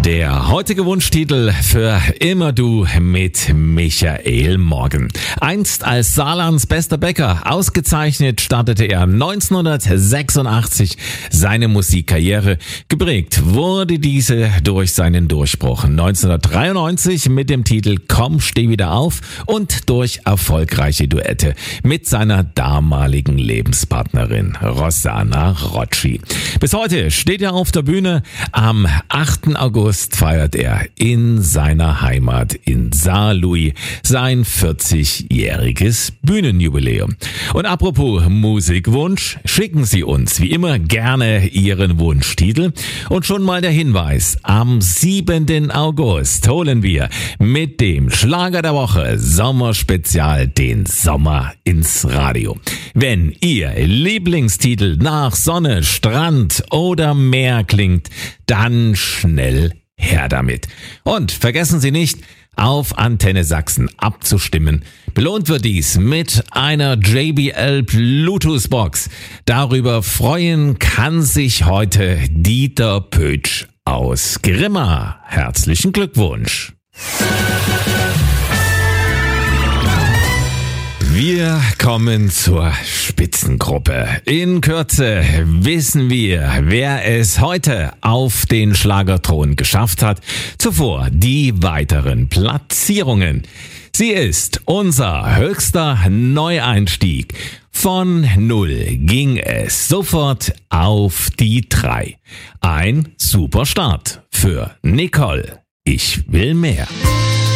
Der heutige Wunschtitel für Immer du mit Michael Morgen. Einst als Saarlands bester Bäcker ausgezeichnet, startete er 1986 seine Musikkarriere. Geprägt wurde diese durch seinen Durchbruch 1993 mit dem Titel Komm, steh wieder auf und durch erfolgreiche Duette mit seiner damaligen Lebenspartnerin Rossana Rocci. Bis heute steht er auf der Bühne. Am 8. August feiert er in seiner Heimat in Saarlouis sein 40-jähriges Bühnenjubiläum. Und apropos Musikwunsch, schicken Sie uns wie immer gerne Ihren Wunschtitel. Und schon mal der Hinweis, am 7. August holen wir mit dem Schlager der Woche Sommerspezial den Sommer ins Radio. Wenn Ihr Lieblingstitel nach Sonne, Strand oder Meer klingt, dann schnell her damit. Und vergessen Sie nicht, auf Antenne Sachsen abzustimmen. Belohnt wird dies mit einer JBL Bluetooth Box. Darüber freuen kann sich heute Dieter Pötsch aus Grimma. Herzlichen Glückwunsch. Wir kommen zur Spitzengruppe. In Kürze wissen wir, wer es heute auf den Schlagerthron geschafft hat. Zuvor die weiteren Platzierungen. Sie ist unser höchster Neueinstieg. Von 0 ging es sofort auf die 3. Ein super Start für Nicole. Ich will mehr.